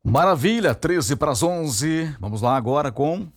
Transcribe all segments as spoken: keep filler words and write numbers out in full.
Maravilha, treze para as onze. Vamos lá agora com...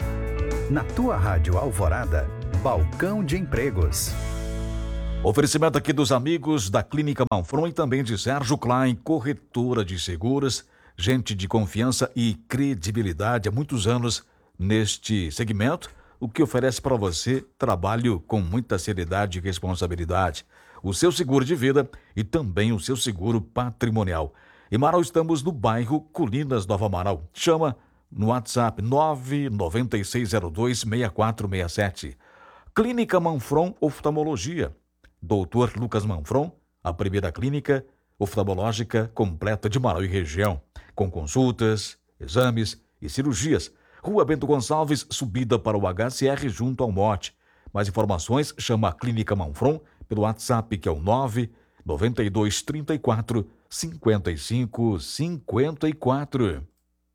Na tua Rádio Alvorada, Balcão de Empregos. Oferecimento aqui dos amigos da Clínica Manfron e também de Sérgio Klein, corretora de seguros, gente de confiança e credibilidade há muitos anos neste segmento, o que oferece para você trabalho com muita seriedade e responsabilidade. O seu seguro de vida e também o seu seguro patrimonial. Em Marau estamos no bairro Colinas, Nova Marau. Chama no WhatsApp nove nove seis zero dois seis quatro seis sete. Clínica Manfron Oftalmologia. doutor Lucas Manfron, a primeira clínica oftalmológica completa de Marau e região, com consultas, exames e cirurgias. Rua Bento Gonçalves, subida para o H C R junto ao Mote. Mais informações, chama a Clínica Manfron pelo WhatsApp, que é o nove nove dois três quatro cinquenta e cinco cinquenta e quatro.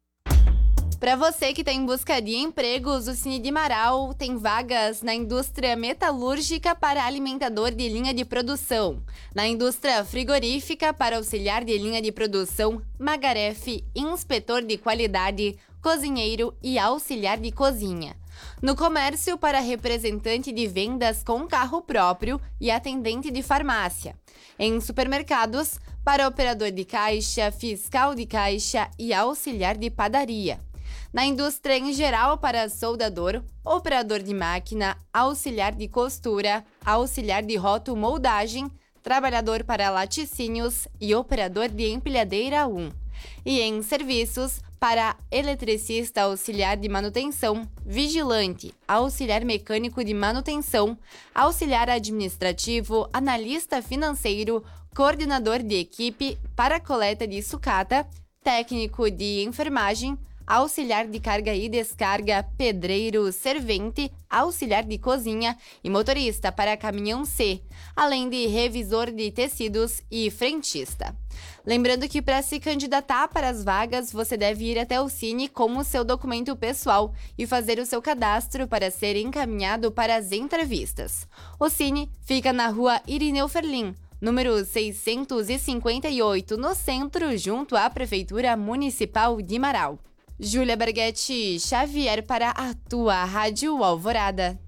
Para você que está em busca de empregos, o Cine de Marau tem vagas na indústria metalúrgica para alimentador de linha de produção, na indústria frigorífica para auxiliar de linha de produção, magarefe, inspetor de qualidade, cozinheiro e auxiliar de cozinha. No comércio, para representante de vendas com carro próprio e atendente de farmácia. Em supermercados, para operador de caixa, fiscal de caixa e auxiliar de padaria. Na indústria em geral, para soldador, operador de máquina, auxiliar de costura, auxiliar de roto-moldagem, trabalhador para laticínios e operador de empilhadeira um. E em serviços, para eletricista auxiliar de manutenção, vigilante, auxiliar mecânico de manutenção, auxiliar administrativo, analista financeiro, coordenador de equipe para coleta de sucata, técnico de enfermagem, auxiliar de carga e descarga, pedreiro, servente, auxiliar de cozinha e motorista para caminhão C, além de revisor de tecidos e frentista. Lembrando que para se candidatar para as vagas, você deve ir até o Cine com o seu documento pessoal e fazer o seu cadastro para ser encaminhado para as entrevistas. O Cine fica na rua Irineu Ferlin, número seiscentos e cinquenta e oito, no centro, junto à Prefeitura Municipal de Marau. Júlia Berghetti Xavier para a tua Rádio Alvorada.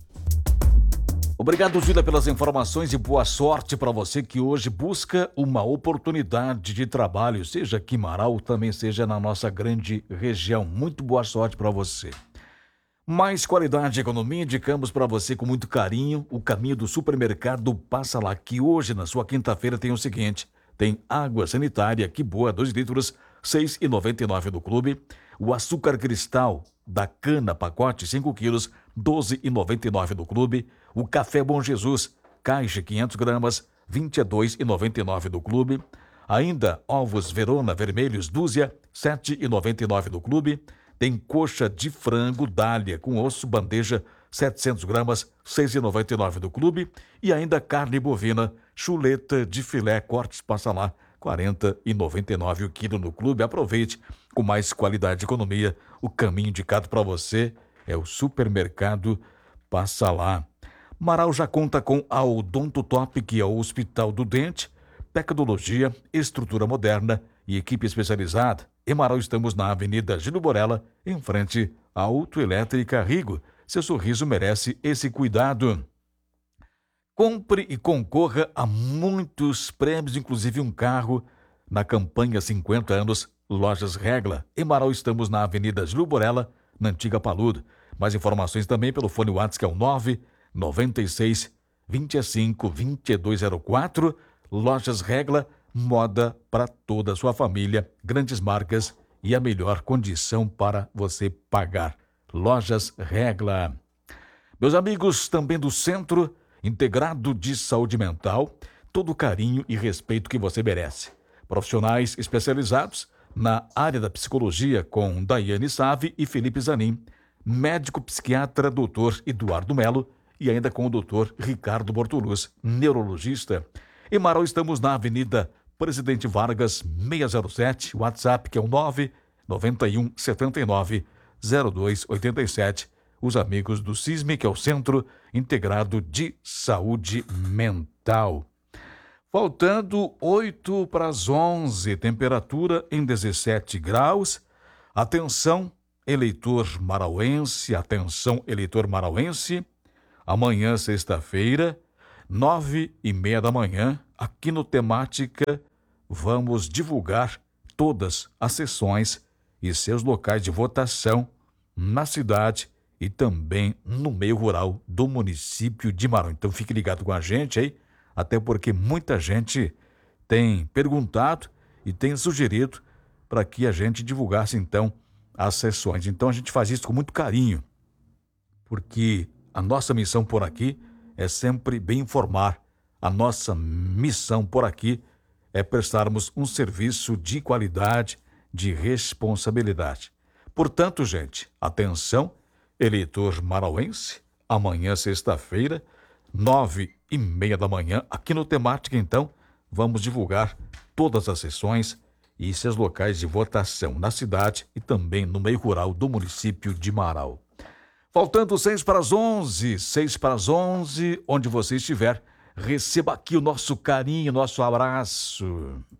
Obrigado, Júlia, pelas informações e boa sorte para você que hoje busca uma oportunidade de trabalho, seja aqui em Marau, também seja na nossa grande região. Muito boa sorte para você. Mais qualidade e economia, indicamos para você com muito carinho o caminho do supermercado Passa Lá, que hoje, na sua quinta-feira, tem o seguinte: tem água sanitária, que boa, dois litros, seis reais e noventa e nove centavos do clube. O açúcar cristal da cana, pacote cinco quilos, doze reais e noventa e nove centavos do clube. O café Bom Jesus, caixa quinhentas gramas, vinte e dois reais e noventa e nove centavos do clube. Ainda ovos Verona vermelhos, dúzia, sete reais e noventa e nove centavos do clube. Tem coxa de frango Dália com osso, bandeja, setecentas gramas, seis reais e noventa e nove centavos do clube. E ainda carne bovina, chuleta de filé, cortes Passa Lá, quarenta reais e noventa e nove centavos o quilo no clube. Aproveite com mais qualidade e economia. O caminho indicado para você é o supermercado Passa Lá. Marau já conta com a Odonto Top, que é o Hospital do Dente, tecnologia, estrutura moderna e equipe especializada. Em Marau estamos na Avenida Gino Borella, em frente à Autoelétrica Rigo. Seu sorriso merece esse cuidado. Compre e concorra a muitos prêmios, inclusive um carro, na campanha cinquenta anos Lojas Regla. Em Marau estamos na Avenida Gino Borella, na Antiga Paludo. Mais informações também pelo fone WhatsApp, que é o nove nove seis, vinte e cinco, vinte e dois zero quatro. Lojas Regla, moda para toda a sua família, grandes marcas e a melhor condição para você pagar. Lojas Regla. Meus amigos, também do Centro Integrado de Saúde Mental, todo o carinho e respeito que você merece. Profissionais especializados na área da psicologia com Daiane Save e Felipe Zanin, médico psiquiatra doutor Eduardo Melo e ainda com o doutor Ricardo Bortoluz, neurologista. Em Marau estamos na Avenida Presidente Vargas, seiscentos e sete, WhatsApp, que é o nove nove um sete nove zero dois oito sete. Os amigos do CISME, que é o Centro Integrado de Saúde Mental. Faltando oito para as onze, temperatura em dezessete graus. Atenção, eleitor marauense, atenção, eleitor marauense. Amanhã, sexta-feira, nove e meia da manhã, aqui no Temática, vamos divulgar todas as sessões e seus locais de votação na cidade e também no meio rural do município de Marau. Então fique ligado com a gente aí, até porque muita gente tem perguntado e tem sugerido para que a gente divulgasse então as sessões. Então a gente faz isso com muito carinho, porque a nossa missão por aqui é sempre bem informar. A nossa missão por aqui é prestarmos um serviço de qualidade, de responsabilidade. Portanto, gente, atenção, eleitor marauense, amanhã, sexta-feira, nove e meia da manhã, aqui no Temática, então, vamos divulgar todas as sessões e seus locais de votação na cidade e também no meio rural do município de Marau. Faltando seis para as onze, seis para as onze, onde você estiver, receba aqui o nosso carinho, nosso abraço.